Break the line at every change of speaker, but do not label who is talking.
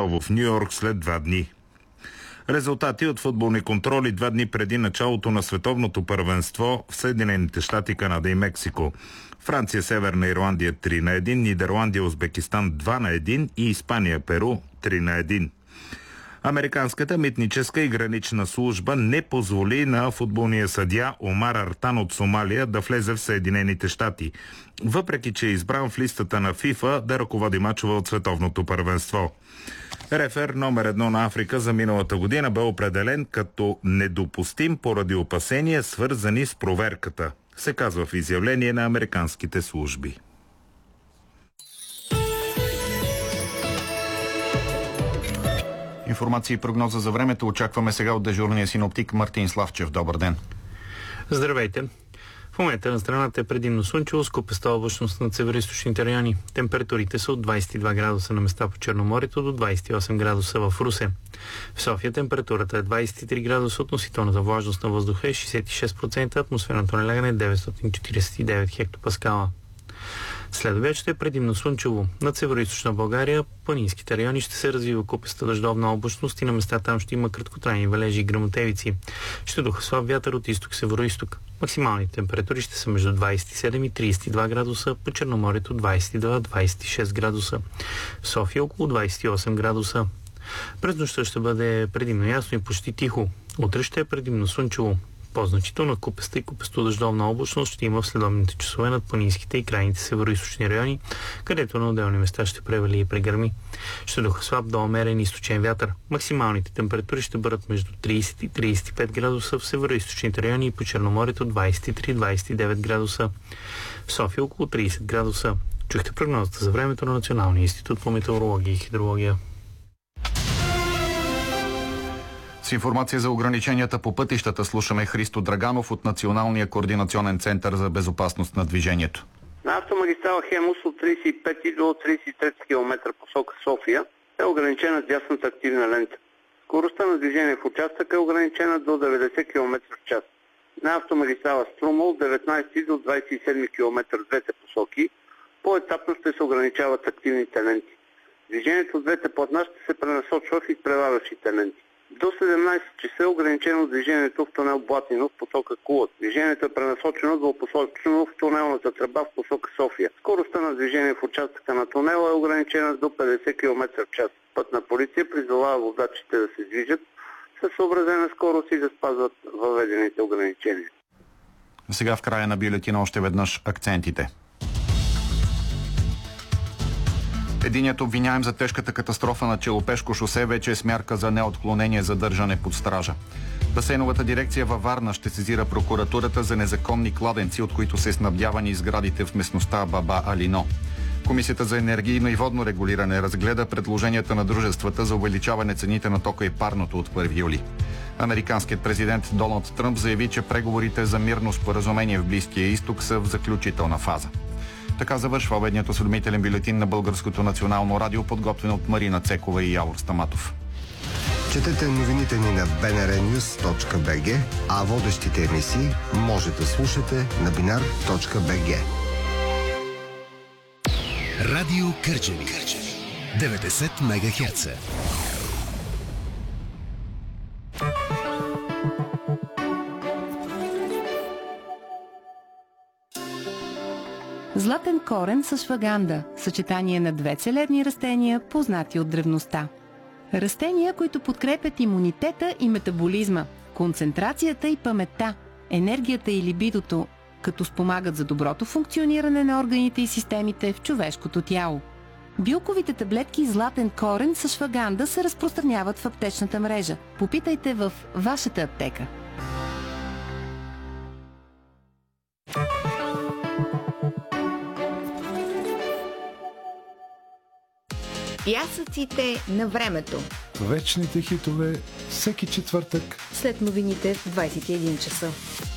отново в Ню Йорк след 2 дни. Резултати от футболни контроли 2 дни преди началото на световното първенство в Съединените щати, Канада и Мексико. Франция, Северна Ирландия 3-1, Нидерландия, Узбекистан 2-1 и Испания, Перу 3-1. Американската митническа и гранична служба не позволи на футболния съдия Омар Артан от Сомалия да влезе в Съединените щати, въпреки че е избран в листата на ФИФА да ръководи мачове от световното първенство. Рефер номер 1 на Африка за миналата година бе определен като недопустим поради опасения, свързани с проверката, се казва в изявление на американските служби.
Информация и прогноза за времето очакваме сега от дежурния синоптик Мартин Славчев. Добър ден.
Здравейте. В момента на страната е предимно слънчево, с купеста облачност над североизточните райони. Температурите са от 22 градуса на места по Черноморието до 28 градуса в Русе. В София температурата е 23 градуса, относителната влажност на въздуха е 66%, атмосферното налягане е 949 хектопаскала. Следобед ще е предимно слънчево. Над североизточна България, планинските райони ще се развива купеста дъждовна облачност и на места там ще има краткотрайни валежи и гръмотевици. Ще духа слаб вятър от изток-североизток. Максималните температури ще са между 27 и 32 градуса, по Черноморието 22-26 градуса. В София около 28 градуса. През нощта ще бъде предимно ясно и почти тихо. Утре ще е предимно слънчево. По-значителна купеста и купесто-дъждовна облачност ще има в следобедните часове над планинските и крайните североизточни райони, където на отделни места ще превали и прегърми. Ще духа слаб до умерен източен вятър. Максималните температури ще бъдат между 30 и 35 градуса в североизточните райони и по Черноморието 23-29 градуса. В София около 30 градуса. Чухте прогнозата за времето на Националния институт по метеорология и хидрология.
С информация за ограниченията по пътищата слушаме Христо Драганов от Националния координационен център за безопасност на движението.
На автомагистрала Хемус от 35 до 33 км посока София е ограничена дясната активна лента. Скоростта на движение в участъка е ограничена до 90 км в час. На автомагистрала Струма от 19 до 27 км в двете посоки по-етапно ще се ограничават активните ленти. Движението от двете платна ще се пренасочва в изпреварващите ленти. До 17 часа е ограничено движението в тунел Блатино в посока Кулата. Движението е пренасочено двупосочно в тунелната тръба в посока София. Скоростта на движение в участъка на тунела е ограничена до 50 км в час. Пътна полиция призовава водачите да се движат със съобразена скорост и да спазват въведените ограничения.
Сега в края на бюлетина още веднъж акцентите. Единият обвиняем за тежката катастрофа на Челопешко шосе вече е с мярка за неотклонение задържане под стража. Басейновата дирекция във Варна ще сезира прокуратурата за незаконни кладенци, от които се снабдявани сградите в местността Баба Алино. Комисията за енергийно и водно регулиране разгледа предложенията на дружествата за увеличаване цените на тока и парното от 1 юли. Американският президент Доналд Тръмп заяви, че преговорите за мирно споразумение в Близкия изток са в заключителна фаза. Така завършва обедният осведомителен бюлетин на Българското национално радио, подготвен от Марина Цекова и Явор Стаматов.
Четете новините ни на bnrnews.bg, а водещите емисии може да слушате на binar.bg.
Радио Кърджали 90 МГц.
Златен корен с шваганда – съчетание на две целебни растения, познати от древността. Растения, които подкрепят имунитета и метаболизма, концентрацията и паметта, енергията и либидото, като спомагат за доброто функциониране на органите и системите в човешкото тяло. Билковите таблетки златен корен с шваганда се разпространяват в аптечната мрежа. Попитайте в вашата аптека.
Пясъците на времето.
Вечните хитове всеки четвъртък
след новините в 21 часа.